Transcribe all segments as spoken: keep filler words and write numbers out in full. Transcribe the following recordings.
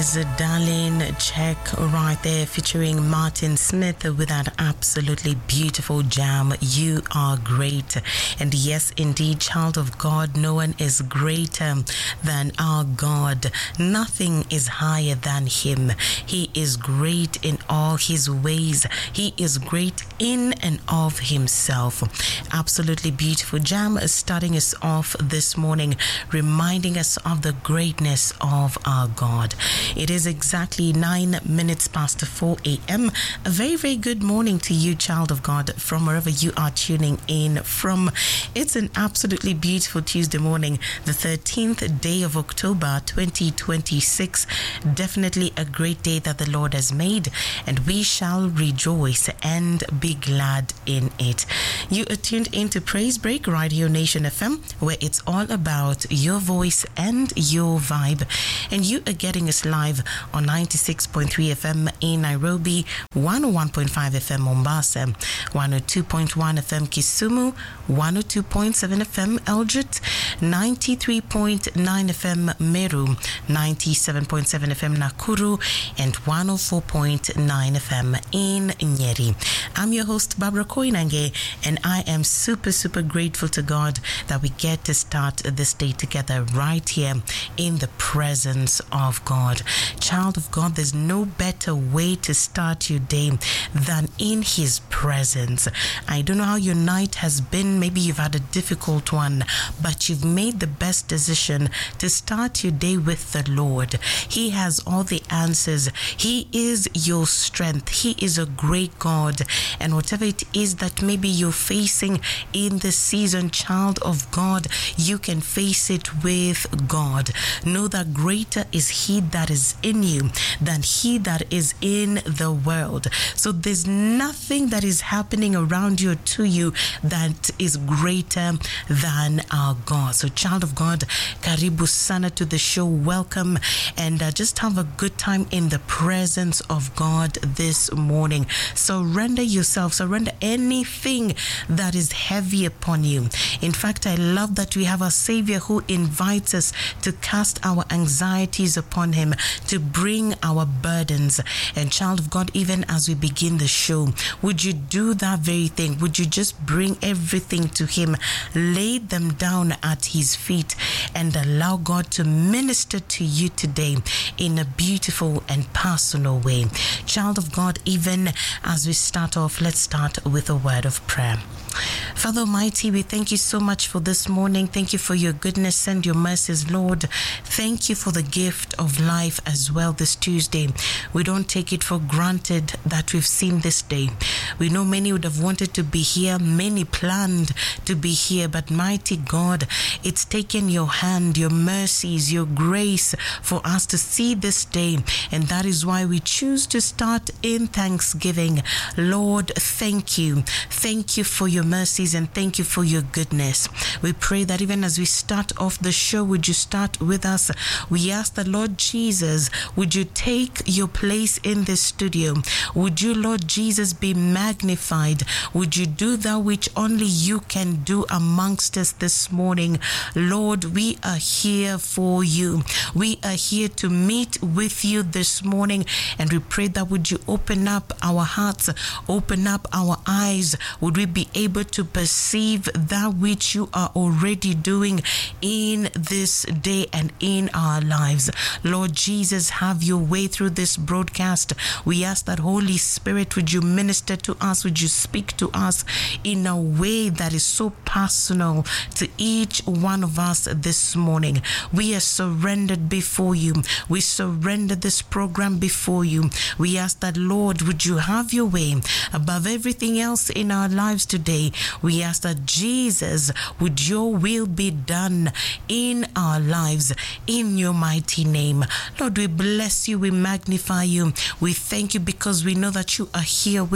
is Darling Check right there, featuring Martin Smith with that absolutely beautiful jam, You Are Great. And yes, indeed, child of God, no one is greater than our God. Nothing is higher than him. He is great in all his ways. He is great in and of himself. Absolutely beautiful jam starting us off this morning, reminding us of the greatness of our God. It is exactly nine minutes past four a.m. A very, very good morning to you, child of God, from wherever you are tuning in from. It's an absolutely beautiful Tuesday morning, the thirteenth day of October, twenty twenty-six. Definitely a great day that the Lord has made, and we shall rejoice and be glad in it. You are tuned into Praise Break, Radio Nation F M, where it's all about your voice and your vibe. And you are getting us live on ninety-six point three F M in Nairobi, one oh one point five F M Mombasa, one oh two point one F M Kisumu, one oh two point seven F M Eldoret, ninety-three point nine F M Meru, ninety-seven point seven F M Nakuru, and one oh four point nine F M in Nyeri. I'm your host, Barbara Koinange, and I am super, super grateful to God that we get to start this day together right here in the presence of God. Child of God, there's no better way to start your day than in his presence. I don't know how your night has been. Maybe you've had a difficult one, but you've made the best decision to start your day with the Lord. He has all the answers. He is your strength. He is a great God. And whatever it is that maybe you're facing in this season, child of God, you can face it with God. Know that greater is he that is in you than he that is in the world. So there's nothing that is happening around you or to you that is greater than our God. So child of God, karibu sana to the show. Welcome, and uh, just have a good time in the presence of God this morning. Surrender yourself, surrender anything that is heavy upon you. In fact, I love that we have a Savior who invites us to cast our anxieties upon him, to bring our burdens. And child of God, even as we begin the show, would you do that very thing? Would you just bring everything to him, lay them down at his feet, and allow God to minister to you today in a beautiful and personal way? Child of God, even as we start off, let's start with a word of prayer. Father Almighty, we thank you so much for this morning. Thank you for your goodness and your mercies, Lord. Thank you for the gift of life as well this Tuesday. We don't take it for granted that we've seen this day. We know many would have wanted to be here, many planned to be here, but mighty God, it's taken your hand, your mercies, your grace for us to see this day, and that is why we choose to start in thanksgiving. Lord, thank you. Thank you for your mercies, and thank you for your goodness. We pray that even as we start off the show, would you start with us? We ask the Lord Jesus, would you take your place in this studio? Would you, Lord Jesus, be magnified? Would you do that which only you can do amongst us this morning? Lord, we are here for you. We are here to meet with you this morning, and we pray that would you open up our hearts, open up our eyes. Would we be able to perceive that which you are already doing in this day and in our lives? Lord Jesus, have your way through this broadcast. We ask that Holy Spirit, would you minister to us? Would you speak to us in a way that is so personal to each one of us this morning? We are surrendered before you. We surrender this program before you. We ask that, Lord, would you have your way above everything else in our lives today? We ask that, Jesus, would your will be done in our lives, in your mighty name. Lord, we bless you, we magnify you. We thank you because we know that you are here with us.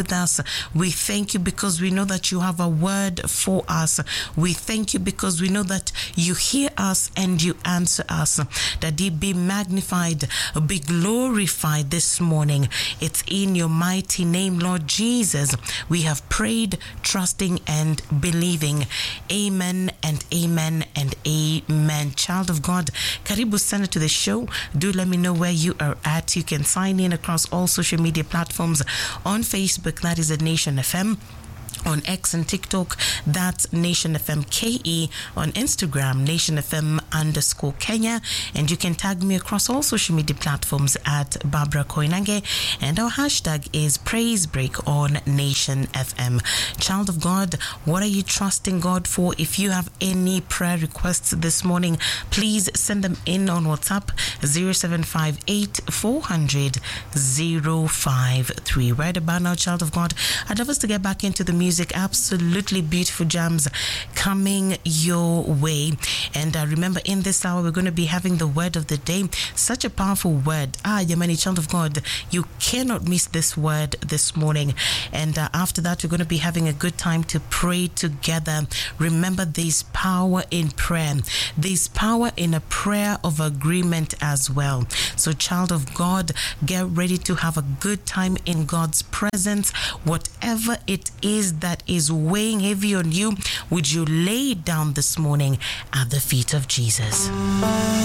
We thank you because we know that you have a word for us. We thank you because we know that you hear us and you answer us. That He be magnified, be glorified this morning. It's in your mighty name, Lord Jesus, we have prayed, trusting and believing. Amen and amen and amen. Child of God, karibu sana to the show. Do let me know where you are at. You can sign in across all social media platforms. On Facebook, that is at Nation F M. On X and TikTok, that's Nation F M K E. On Instagram, Nation F M underscore Kenya. And you can tag me across all social media platforms at Barbara Koinange. And our hashtag is Praise Break on Nation F M. Child of God, what are you trusting God for? If you have any prayer requests this morning, please send them in on WhatsApp zero seven five eight four hundred zero five three. Right about now, child of God, I'd love us to get back into the music. Absolutely beautiful jams coming your way. And uh, remember, in this hour, we're going to be having the word of the day. Such a powerful word. Ah, Yamani, child of God, you cannot miss this word this morning. And uh, after that, we're going to be having a good time to pray together. Remember, there's power in prayer. There's power in a prayer of agreement as well. So, child of God, get ready to have a good time in God's presence. Whatever it is that is weighing heavy on you, would you lay it down this morning at the feet of Jesus?